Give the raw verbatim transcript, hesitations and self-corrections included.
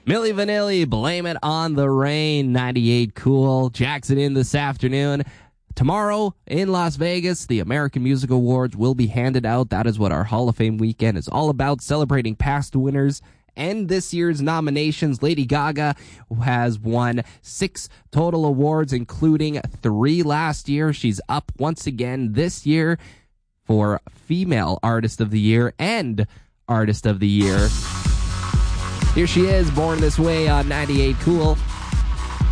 Milli Vanilli, Blame It on the Rain, ninety-eight Cool. Jackson in this afternoon. Tomorrow in Las Vegas, the American Music Awards will be handed out. That is what our Hall of Fame weekend is all about, celebrating past winners and this year's nominations. Lady Gaga has won six total awards, including three last year. She's up once again this year for Female Artist of the Year and Artist of the Year. Here she is, Born This Way on ninety-eight Cool.